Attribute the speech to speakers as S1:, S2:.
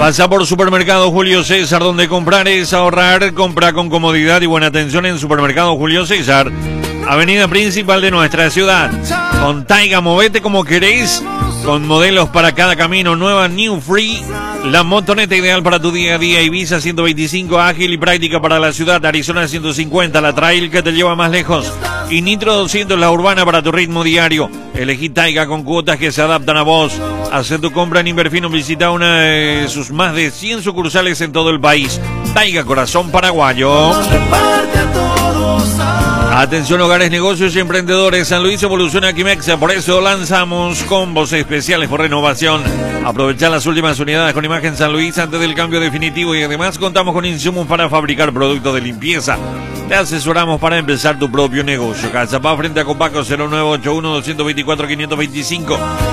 S1: Pasa por Supermercado Julio César, donde comprar es ahorrar. Compra con comodidad y buena atención en Supermercado Julio César, avenida principal de nuestra ciudad. Con Taiga, movete como queréis, con modelos para cada camino. Nueva New Free, la motoneta ideal para tu día a día. Ibiza 125, ágil y práctica para la ciudad. Arizona 150, la trail que te lleva más lejos. Y Nitro 200, la urbana para tu ritmo diario. Elegí Taiga con cuotas que se adaptan a vos. Haz tu compra en Inverfino, visita una de sus más de 100 sucursales en todo el país. Taiga, corazón paraguayo. Atención, hogares, negocios y emprendedores. San Luis evoluciona Quimexa, por eso lanzamos combos especiales por renovación. Aprovechar las últimas unidades con imagen San Luis antes del cambio definitivo, y además contamos con insumos para fabricar productos de limpieza. Te asesoramos para empezar tu propio negocio. Cazapá frente a Copaco, 0981-224-525.